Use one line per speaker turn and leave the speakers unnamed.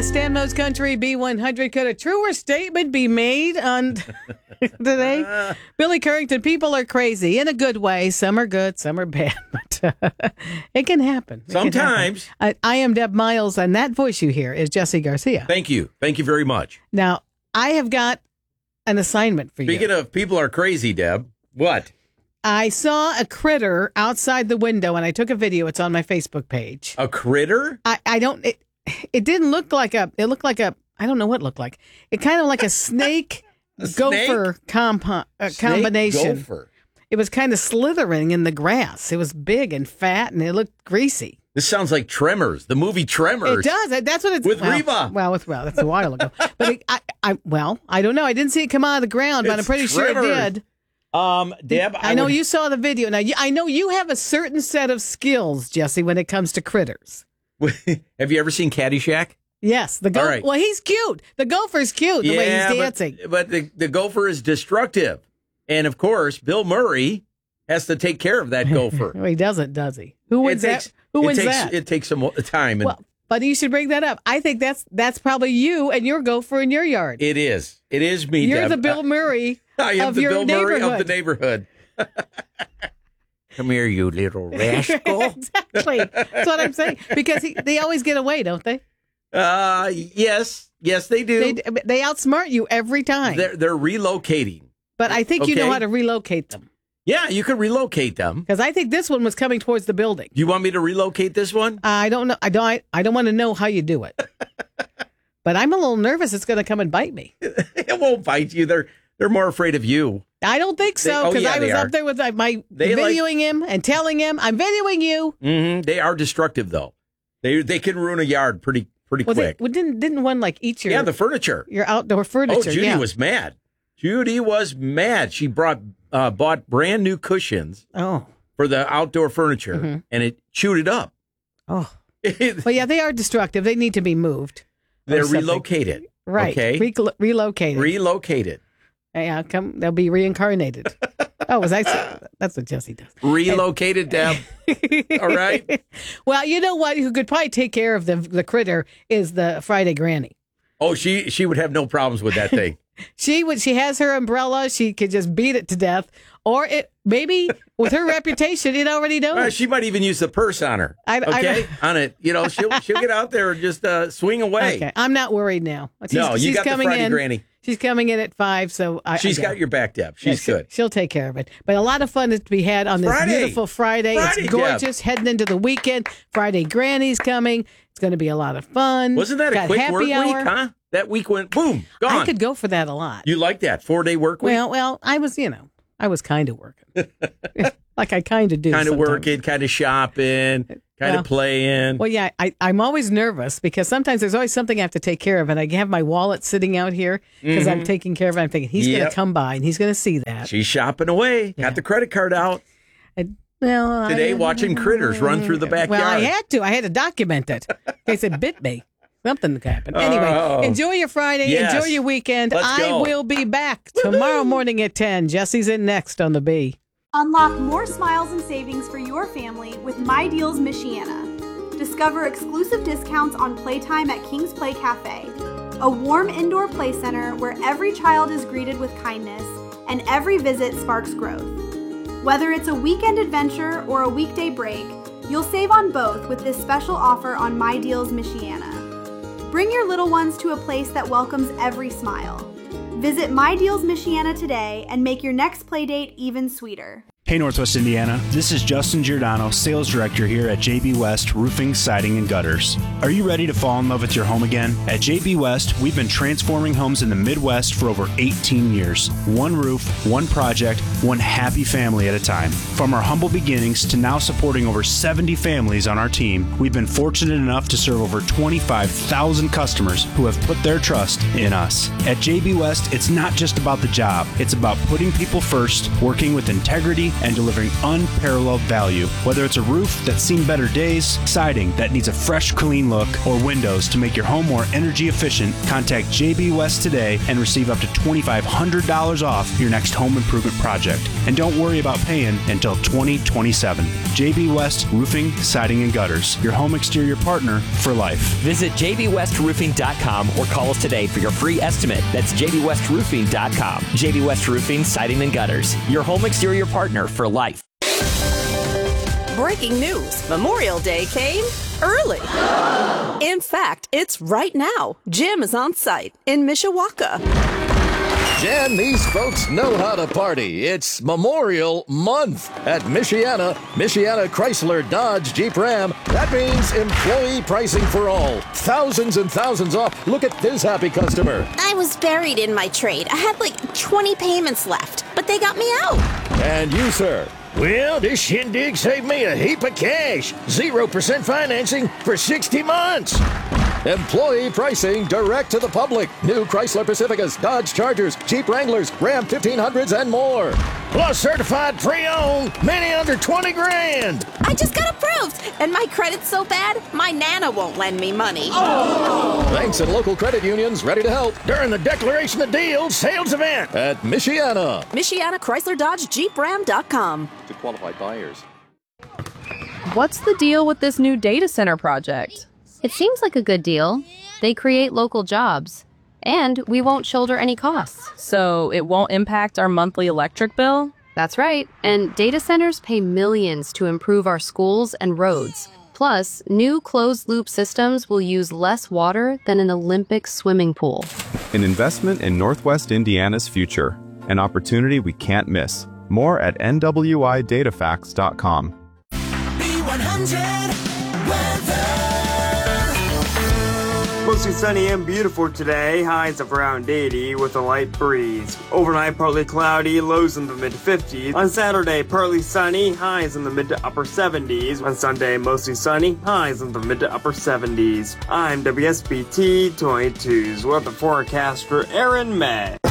Stanmo's Country B100. Could a truer statement be made on today? Billy Currington, people are crazy in a good way. Some are good, some are bad, but it can happen.
Sometimes.
I am Deb Miles, and that voice you hear is Jesse Garcia.
Thank you. Thank you very much.
Now, I have got an assignment for you.
Speaking of people are crazy, Deb, what?
I saw a critter outside the window, and I took a video. It's on my Facebook page.
A critter?
I don't... It didn't look like a... It looked like a... I don't know what it looked like. It kind of like a snake gopher combination.
Gopher.
It was kind of slithering in the grass. It was big and fat, and it looked greasy.
This sounds like Tremors, the movie Tremors.
It does. That's what it's...
With Reba.
Well, that's a while ago. But I don't know. I didn't see it come out of the ground, but I'm pretty sure it did.
Deb,
I know you saw the video. Now, I know you have a certain set of skills, Jesse, when it comes to critters.
Have you ever seen Caddyshack?
Yes. All right. Well, he's cute. The gopher's cute the way he's dancing.
But the gopher is destructive. And, of course, Bill Murray has to take care of that gopher.
Well, he doesn't, does he? Who wins that?
It takes some time.
Well, but you should bring that up. I think that's probably you and your gopher in your yard.
It is. It is me,
You're
Deb.
the Bill Murray
I am
of
the
your
Bill
neighborhood.
Murray of the neighborhood. Come here, you little rascal.
Exactly. That's what I'm saying. Because they always get away, don't they?
Yes. Yes, they do.
They outsmart you every time.
They're relocating.
But I think you know how to relocate them.
Yeah, you can relocate them.
Because I think this one was coming towards the building.
You want me to relocate this one?
I don't know. I don't want to know how you do it. But I'm a little nervous it's going to come and bite me.
It won't bite you. They're more afraid of you.
I don't think so, because I was up there with my videoing him and telling him, I'm videoing you.
Mm-hmm. They are destructive, though. They can ruin a yard pretty quick.
Didn't one eat your...
Yeah, the furniture.
Your outdoor furniture,
Judy was mad. Judy was mad. She bought brand new cushions for the outdoor furniture, and it chewed it up.
Oh. Well, yeah, they are destructive. They need to be moved.
They're relocated.
Right.
Okay.
Relocated.
Relocated.
Yeah, they'll be reincarnated. That's what Jesse does.
Relocated, Deb. All right.
Well, you know what? Who could probably take care of the critter is the Friday Granny.
Oh, she would have no problems with that thing.
She has her umbrella. She could just beat it to death. Or maybe with her reputation, it already knows.
She might even use the purse on her. On it. She'll get out there and just swing away.
Okay, I'm not worried now.
She's got the Friday Granny.
She's coming in at 5, so she's
got your back, Deb. She's good.
She'll take care of it. But a lot of fun is to be had on this beautiful Friday. It's gorgeous, Deb. Heading into the weekend. Friday Granny's coming. It's going to be a lot of fun.
Wasn't that a quick work week, huh? That week went boom, gone.
I could go for that a lot.
You like that 4-day work week?
Well, I was kind of working. Like I kind of do.
Kind of working, kind of shopping, kind of playing.
Well, yeah, I'm always nervous because sometimes there's always something I have to take care of. And I have my wallet sitting out here because I'm taking care of it. I'm thinking he's going to come by and he's going to see that.
She's shopping away. Yeah. Got the credit card out. Today, watching critters run through the backyard.
Well, I had to document it in case it bit me. Something happened. Anyway, enjoy your Friday. Yes. Enjoy your weekend. I will be back tomorrow morning at 10. Jesse's in next on the B.
Unlock more smiles and savings for your family with My Deals Michiana. Discover exclusive discounts on playtime at King's Play Cafe, a warm indoor play center where every child is greeted with kindness and every visit sparks growth. Whether it's a weekend adventure or a weekday break, you'll save on both with this special offer on My Deals Michiana. Bring your little ones to a place that welcomes every smile. Visit My Deals Michiana today and make your next playdate even sweeter.
Hey Northwest Indiana, this is Justin Giordano, Sales Director here at JB West Roofing, Siding, and Gutters. Are you ready to fall in love with your home again? At JB West, we've been transforming homes in the Midwest for over 18 years. One roof, one project, one happy family at a time. From our humble beginnings to now supporting over 70 families on our team, we've been fortunate enough to serve over 25,000 customers who have put their trust in us. At JB West, it's not just about the job. It's about putting people first, working with integrity, and delivering unparalleled value. Whether it's a roof that's seen better days, siding that needs a fresh, clean look, or windows to make your home more energy efficient, contact JB West today and receive up to $2,500 off your next home improvement project. And don't worry about paying until 2027. JB West Roofing, Siding, and Gutters, your home exterior partner for life.
Visit jbwestroofing.com or call us today for your free estimate. That's jbwestroofing.com. JB West Roofing, Siding, and Gutters, your home exterior partner for life.
Breaking news. Memorial Day came early. In fact, it's right now. Jim is on site in Mishawaka.
Jen, these folks know how to party. It's Memorial Month at Michiana Chrysler Dodge Jeep Ram. That means employee pricing for all. Thousands and thousands off. Look at this happy customer.
I was buried in my trade. I had like 20 payments left, but they got me out.
And you, sir? Well, this shindig saved me a heap of cash. 0% financing for 60 months. Employee pricing direct to the public. New Chrysler Pacificas, Dodge Chargers, Jeep Wranglers, Ram 1500s, and more. Plus certified pre-owned, many under 20 grand.
I just got approved, and my credit's so bad, my Nana won't lend me money.
Banks and local credit unions ready to help during the Declaration of Deals sales event at Michiana.
Michiana Chrysler Dodge Jeep Ram.com.
To qualified buyers.
What's the deal with this new data center project?
It seems like a good deal. They create local jobs, and we won't shoulder any costs.
So it won't impact our monthly electric bill?
That's right. And data centers pay millions to improve our schools and roads. Plus, new closed-loop systems will use less water than an Olympic swimming pool.
An investment in Northwest Indiana's future. An opportunity we can't miss. More at nwidataFacts.com.
B100 weather. Mostly sunny and beautiful today, highs of around 80 with a light breeze. Overnight, partly cloudy, lows in the mid-50s. On Saturday, partly sunny, highs in the mid to upper 70s. On Sunday, mostly sunny, highs in the mid to upper 70s. I'm WSBT 22's weather forecaster Aaron May.